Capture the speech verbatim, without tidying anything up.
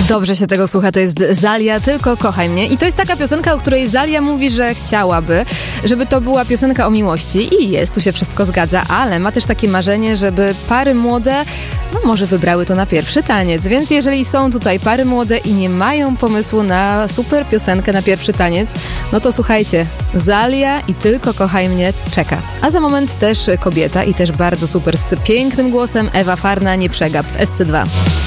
Dobrze się tego słucha, to jest Zalia, Tylko kochaj mnie. I to jest taka piosenka, o której Zalia mówi, że chciałaby, żeby to była piosenka o miłości. I jest, tu się wszystko zgadza, ale ma też takie marzenie, żeby pary młode, no może wybrały to na pierwszy taniec. Więc jeżeli są tutaj pary młode i nie mają pomysłu na super piosenkę na pierwszy taniec, no to słuchajcie, Zalia i Tylko kochaj mnie czeka. A za moment też kobieta i też bardzo super z pięknym głosem Ewa Farna, Nie przegap w S C dwa.